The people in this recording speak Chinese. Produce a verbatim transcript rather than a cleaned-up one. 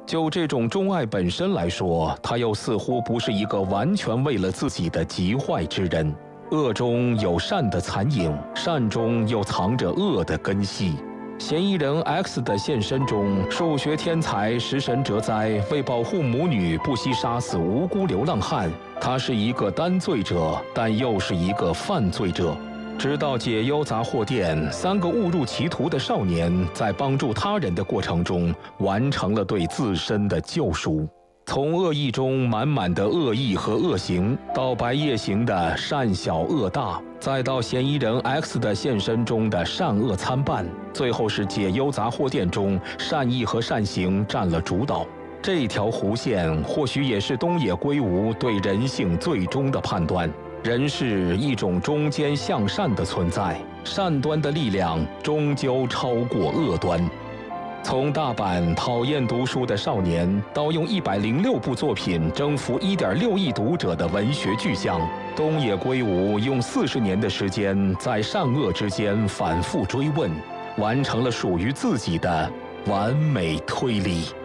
就这种钟爱本身来说，他又似乎不是一个完全为了自己的极坏之人。恶中有善的残影，善中又藏着恶的根系。嫌疑人 X 的现身中，数学天才食神哲哉为保护母女不惜杀死无辜流浪汉，他是一个担罪者，但又是一个犯罪者。直到解忧杂货店，三个误入歧途的少年在帮助他人的过程中，完成了对自身的救赎。从恶意中满满的恶意和恶行，到白夜行的善小恶大，再到嫌疑人 X 的现身中的善恶参半，最后是解忧杂货店中善意和善行占了主导。这条弧线或许也是东野圭吾对人性最终的判断。人是一种中间向善的存在，善端的力量终究超过恶端。从大阪讨厌读书的少年，到用一百零六部作品征服一点六亿读者的文学巨匠，东野圭吾用四十年的时间，在善恶之间反复追问，完成了属于自己的完美推理。